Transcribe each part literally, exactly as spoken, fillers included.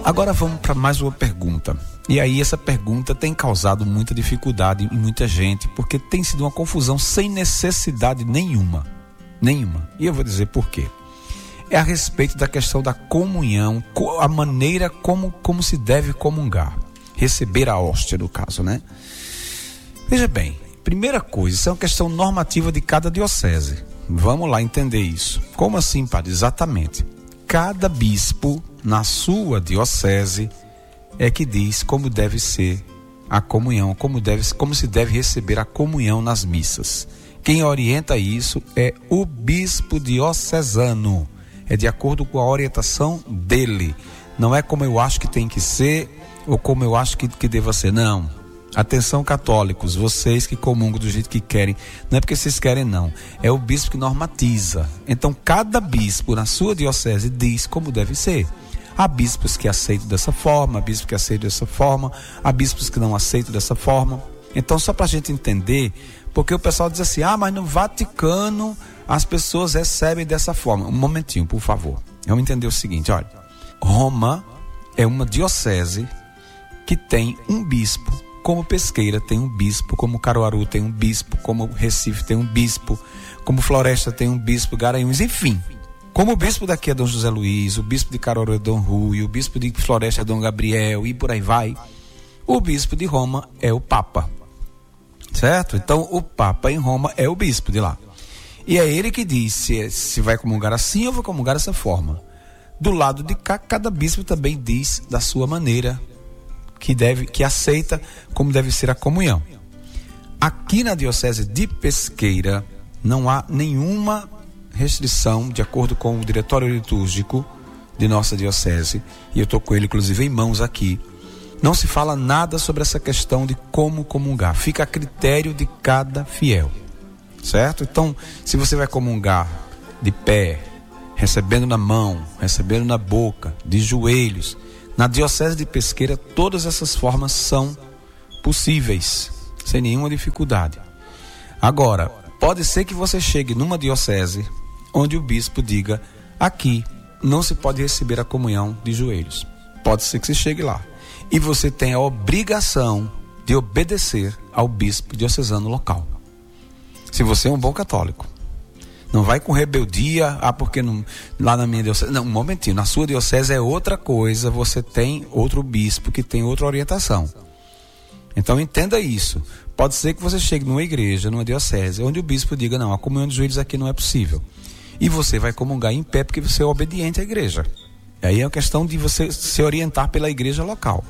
Agora vamos para mais uma pergunta. E aí essa pergunta tem causado muita dificuldade em muita gente, porque tem sido uma confusão sem necessidade nenhuma. Nenhuma. E eu vou dizer por quê. É a respeito da questão da comunhão, a maneira como, como se deve comungar. Receber a hóstia, no caso, né? Veja bem, primeira coisa, isso é uma questão normativa de cada diocese. Vamos lá entender isso. Como assim, padre? Exatamente. Cada bispo, na sua diocese, é que diz como deve ser a comunhão, como, deve, como se deve receber a comunhão nas missas. Quem orienta isso é o bispo diocesano. É de acordo com a orientação dele. Não é como eu acho que tem que ser ou como eu acho que, que deva ser. Não. Atenção, católicos, vocês que comungam do jeito que querem. Não é porque vocês querem, não. É o bispo que normatiza. Então, cada bispo na sua diocese diz como deve ser. Há bispos que aceitam dessa forma, há bispos que aceitam dessa forma, há bispos que não aceitam dessa forma. Então, só para a gente entender, porque o pessoal diz assim, ah, mas no Vaticano as pessoas recebem dessa forma. Um momentinho, por favor. Vamos entender o seguinte, olha. Roma é uma diocese que tem um bispo, como Pesqueira tem um bispo, como Caruaru tem um bispo, como Recife tem um bispo, como Floresta tem um bispo, Garanhuns, enfim. Como o bispo daqui é Dom José Luiz, o bispo de Caruaru é Dom Rui, o bispo de Floresta é Dom Gabriel e por aí vai. O bispo de Roma é o Papa, certo? Então o Papa em Roma é o bispo de lá. E é ele que diz se, se vai comungar assim ou vai comungar dessa forma. Do lado de cá, cada bispo também diz da sua maneira, que, deve, que aceita como deve ser a comunhão. Aqui na diocese de Pesqueira não há nenhuma restrição, de acordo com o diretório litúrgico de nossa diocese, e eu estou com ele inclusive em mãos aqui. Não se fala nada sobre essa questão de como comungar, fica a critério de cada fiel, certo? Então, se você vai comungar de pé, recebendo na mão, recebendo na boca, de joelhos, na diocese de Pesqueira todas essas formas são possíveis, sem nenhuma dificuldade. Agora, pode ser que você chegue numa diocese onde o bispo diga, aqui não se pode receber a comunhão de joelhos. Pode ser que você chegue lá. E você tem a obrigação de obedecer ao bispo diocesano local. Se você é um bom católico. Não vai com rebeldia, ah, porque não, lá na minha diocese... Não, um momentinho, na sua diocese é outra coisa, você tem outro bispo que tem outra orientação. Então entenda isso. Pode ser que você chegue numa igreja, numa diocese, onde o bispo diga, não, a comunhão de joelhos aqui não é possível. E você vai comungar em pé porque você é obediente à igreja. E aí é uma questão de você se orientar pela igreja local.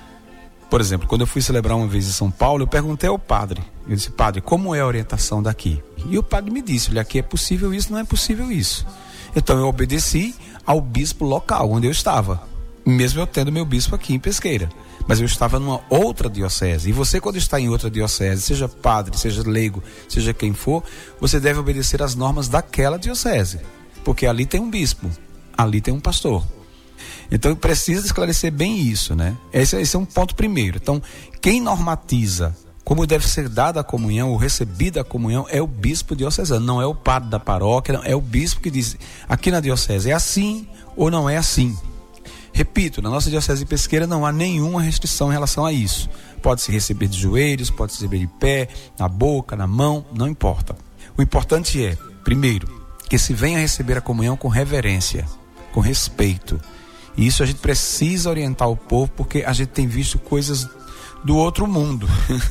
Por exemplo, quando eu fui celebrar uma vez em São Paulo, eu perguntei ao padre. Eu disse, padre, como é a orientação daqui? E o padre me disse, olha, aqui é possível isso, não é possível isso. Então eu obedeci ao bispo local, onde eu estava. Mesmo eu tendo meu bispo aqui em Pesqueira. Mas eu estava numa outra diocese. E você, quando está em outra diocese, seja padre, seja leigo, seja quem for, você deve obedecer às normas daquela diocese. Porque ali tem um bispo, ali tem um pastor. Então precisa esclarecer bem isso, né? Esse, esse é um ponto primeiro. Então, quem normatiza como deve ser dada a comunhão ou recebida a comunhão é o bispo diocesano, não é o padre da paróquia, não, é o bispo que diz, aqui na diocese é assim ou não é assim. Repito, na nossa diocese de Pesqueira não há nenhuma restrição em relação a isso. Pode-se receber de joelhos, pode-se receber de pé, na boca, na mão, não importa. O importante é, primeiro, que se venha receber a comunhão com reverência, com respeito. E isso a gente precisa orientar o povo, porque a gente tem visto coisas do outro mundo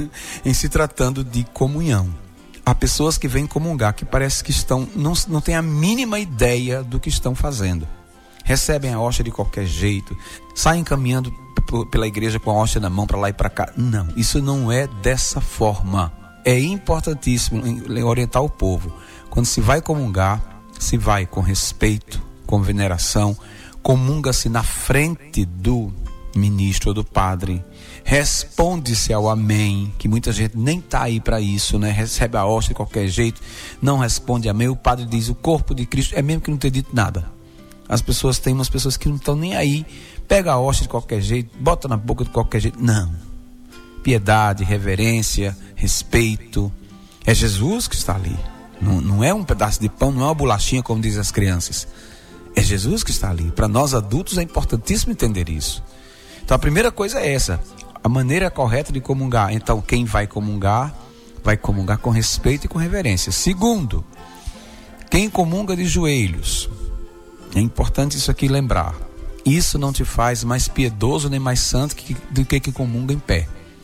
em se tratando de comunhão. Há pessoas que vêm comungar que parece que estão, não, não têm a mínima ideia do que estão fazendo. Recebem a hóstia de qualquer jeito, saem caminhando p- pela igreja com a hóstia na mão para lá e para cá. Não, isso não é dessa forma. É importantíssimo orientar o povo. Quando se vai comungar, se vai com respeito, com veneração, comunga-se na frente do ministro ou do padre, responde-se ao amém, que muita gente nem está aí para isso, né? Recebe a hóstia de qualquer jeito, não responde amém. O padre diz, o corpo de Cristo, é mesmo que não ter dito nada. As pessoas, tem umas pessoas que não estão nem aí, pega a hóstia de qualquer jeito, bota na boca de qualquer jeito. Não, piedade, reverência, respeito, é Jesus que está ali, não, não é um pedaço de pão, não é uma bolachinha como dizem as crianças, É Jesus que está ali. Para nós adultos é importantíssimo entender isso. Então a primeira coisa é essa, a maneira correta de comungar. Então quem vai comungar, vai comungar com respeito e com reverência. Segundo, quem comunga de joelhos, é importante isso aqui lembrar, isso não te faz mais piedoso nem mais santo que, do que quem comunga em pé.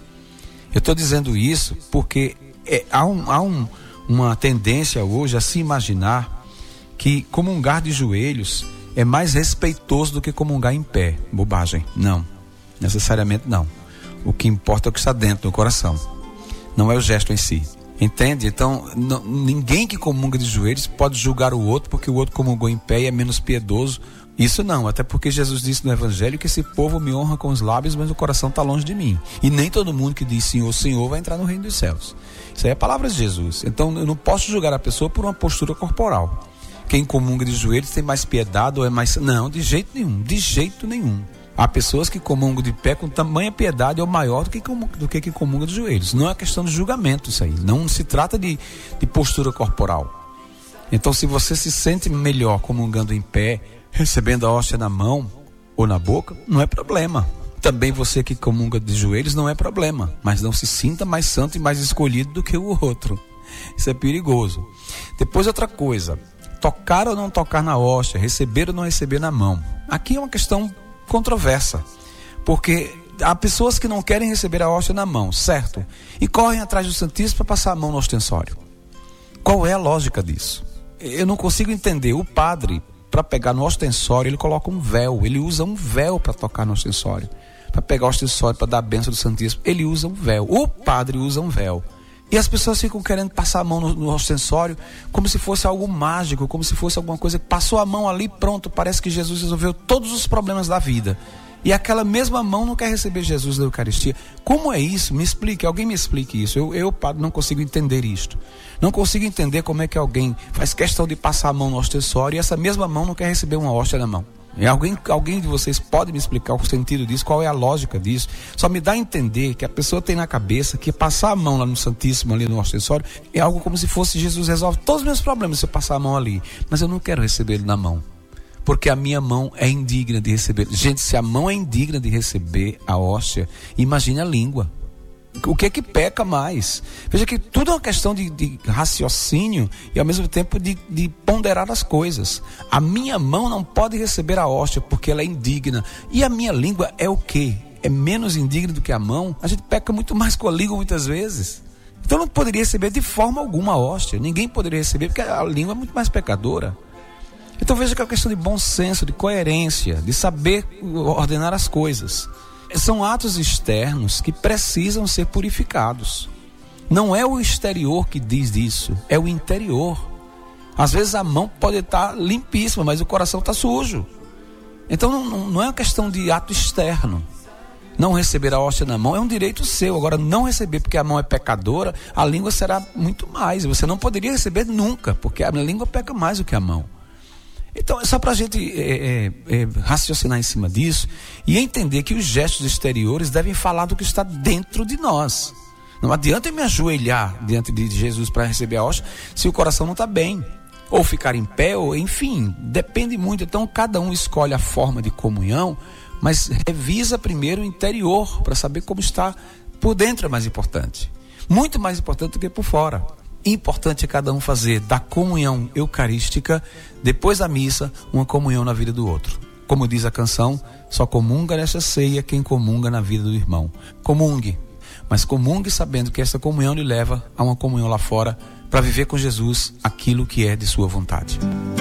Eu estou dizendo isso porque é, há, um, há um, uma tendência hoje a se imaginar que comungar de joelhos é mais respeitoso do que comungar em pé. Bobagem. Não, necessariamente não. O que importa é o que está dentro do coração, não é o gesto em si. Entende? Então não, ninguém que comunga de joelhos pode julgar o outro porque o outro comungou em pé e é menos piedoso. Isso não, até porque Jesus disse no Evangelho que esse povo me honra com os lábios, mas o coração está longe de mim. E nem todo mundo que diz Senhor, Senhor vai entrar no reino dos céus. Isso aí é a palavra de Jesus. Então eu não posso julgar a pessoa por uma postura corporal. Quem comunga de joelhos tem mais piedade ou é mais... Não, de jeito nenhum, de jeito nenhum. Há pessoas que comungam de pé com tamanha piedade ou maior do que, do que quem comunga de joelhos. Não é questão de julgamento isso aí. Não se trata de, de postura corporal. Então se você se sente melhor comungando em pé, recebendo a hóstia na mão ou na boca, não é problema. Também você que comunga de joelhos não é problema. Mas não se sinta mais santo e mais escolhido do que o outro. Isso é perigoso. Depois outra coisa. Tocar ou não tocar na hóstia, receber ou não receber na mão. Aqui é uma questão controversa, porque há pessoas que não querem receber a hóstia na mão, certo? E correm atrás do Santíssimo para passar a mão no ostensório. Qual é a lógica disso? Eu não consigo entender. O padre, para pegar no ostensório, ele coloca um véu, ele usa um véu para tocar no ostensório. Para pegar o ostensório, para dar a bênção do Santíssimo, ele usa um véu. O padre usa um véu. E as pessoas ficam querendo passar a mão no, no ostensório como se fosse algo mágico, como se fosse alguma coisa que passou a mão ali, pronto, parece que Jesus resolveu todos os problemas da vida. E aquela mesma mão não quer receber Jesus na Eucaristia. Como é isso? Me explique, alguém me explique isso. Eu, eu padre, não consigo entender isto. Não consigo entender como é que alguém faz questão de passar a mão no ostensório e essa mesma mão não quer receber uma hóstia na mão. E alguém, alguém de vocês pode me explicar o sentido disso, qual é a lógica disso? Só me dá a entender que a pessoa tem na cabeça que passar a mão lá no Santíssimo, ali no ostensório, é algo como se fosse Jesus resolve todos os meus problemas se eu passar a mão ali. Mas eu não quero receber ele na mão, porque a minha mão é indigna de receber. Gente, se a mão é indigna de receber a hóstia, imagine a língua. O que é que peca mais? Veja que tudo é uma questão de, de raciocínio e ao mesmo tempo de, de ponderar as coisas. A minha mão não pode receber a hóstia porque ela é indigna. E a minha língua é o quê? É menos indigna do que a mão? A gente peca muito mais com a língua muitas vezes. Então não poderia receber de forma alguma a hóstia. Ninguém poderia receber porque a língua é muito mais pecadora. Então veja que é uma questão de bom senso, de coerência, de saber ordenar as coisas. São atos externos que precisam ser purificados. Não é o exterior que diz isso, é o interior. Às vezes a mão pode estar limpíssima, mas o coração está sujo. Então não, não é uma questão de ato externo. Não receber a hóstia na mão é um direito seu. Agora, não receber porque a mão é pecadora, a língua será muito mais. Você não poderia receber nunca, porque a língua peca mais do que a mão. Então, é só para a gente é, é, é, raciocinar em cima disso e entender que os gestos exteriores devem falar do que está dentro de nós. Não adianta eu me ajoelhar diante de Jesus para receber a hóstia se o coração não está bem. Ou ficar em pé, ou enfim, depende muito. Então, cada um escolhe a forma de comunhão, mas revisa primeiro o interior para saber como está por dentro. É mais importante. Muito mais importante do que por fora. Importante é cada um fazer da comunhão eucarística, depois da missa, uma comunhão na vida do outro. Como diz a canção, só comunga nesta ceia quem comunga na vida do irmão. Comungue, mas comungue sabendo que essa comunhão lhe leva a uma comunhão lá fora para viver com Jesus aquilo que é de sua vontade.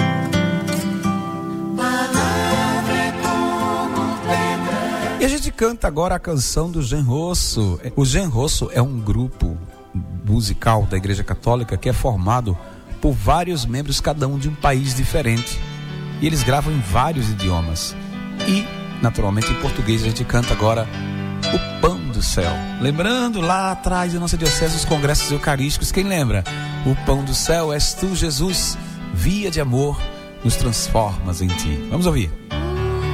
E a gente canta agora a canção do Genrosso. O Genrosso é um grupo musical da Igreja Católica que é formado por vários membros, cada um de um país diferente, e eles gravam em vários idiomas e naturalmente em português. A gente canta agora O Pão do Céu, lembrando lá atrás da nossa diocese os congressos eucarísticos. Quem lembra? O pão do céu és tu, Jesus, via de amor nos transformas em ti. Vamos ouvir.